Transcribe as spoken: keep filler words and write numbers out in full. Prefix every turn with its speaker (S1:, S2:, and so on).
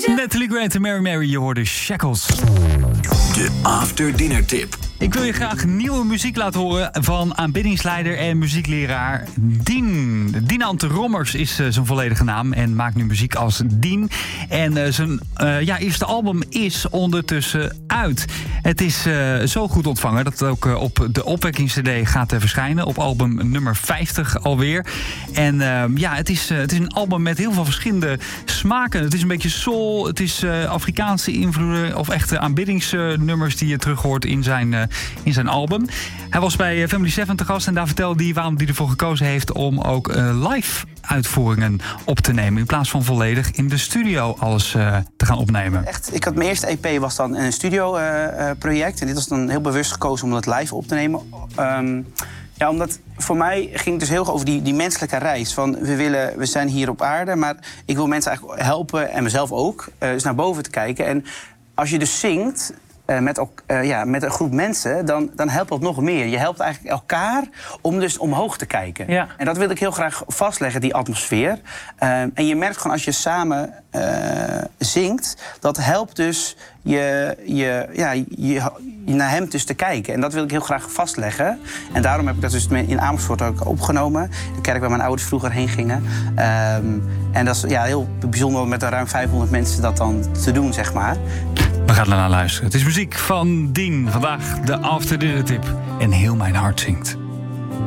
S1: Natalie Grant en Mary Mary, je hoorde Shackles.
S2: De After Dinner Tip.
S1: Ik wil je graag nieuwe muziek laten horen van aanbiddingsleider en muziekleraar Dien. Dinant Rommers is uh, zijn volledige naam en maakt nu muziek als Dien. En uh, zijn uh, ja, eerste album is ondertussen uit. Het is uh, zo goed ontvangen dat het ook uh, op de opwekkingscd gaat uh, verschijnen. Op album nummer vijftig alweer. En uh, ja, het is, uh, het is een album met heel veel verschillende smaken. Het is een beetje soul, het is uh, Afrikaanse invloeden of echte aanbiddingsnummers die je terug hoort in zijn... Uh, in zijn album. Hij was bij Family Seven te gast en daar vertelde hij waarom hij ervoor gekozen heeft om ook uh, live uitvoeringen op te nemen in plaats van volledig in de studio alles uh, te gaan opnemen.
S3: Echt, ik had mijn eerste E P was dan een studio uh, uh, project en dit was dan heel bewust gekozen om dat live op te nemen. Um, Ja, omdat voor mij ging het dus heel erg over die, die menselijke reis. Van we, willen, we zijn hier op aarde, maar ik wil mensen eigenlijk helpen en mezelf ook, uh, eens naar boven te kijken. En als je dus zingt Uh, met, uh, ja, met een groep mensen, dan, dan helpt dat nog meer. Je helpt eigenlijk elkaar om dus omhoog te kijken. Ja. En dat wil ik heel graag vastleggen, die atmosfeer. Uh, en je merkt gewoon als je samen uh, zingt, dat helpt dus je, je, ja, je, je naar hem dus te kijken. En dat wil ik heel graag vastleggen. En daarom heb ik dat dus in Amersfoort ook opgenomen. De kerk waar mijn ouders vroeger heen gingen. Um, en dat is ja, heel bijzonder om met ruim vijfhonderd mensen dat dan te doen, zeg maar.
S1: We gaan ernaar luisteren. Het is muziek van Dien. Vandaag de After Dinner Tip. En heel mijn hart zingt.